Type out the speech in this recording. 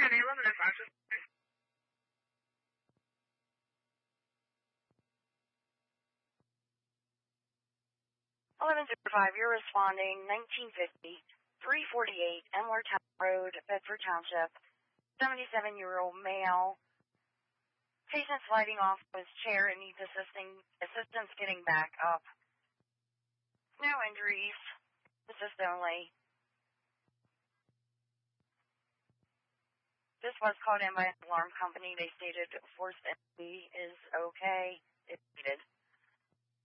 1105, you're responding, 1950, 348 Enware Town Road, Bedford Township, 77-year-old male. Patient sliding off his chair and needs assistance getting back up. No injuries. Assist only. This was called in by an alarm company. They stated forced entry is okay if needed.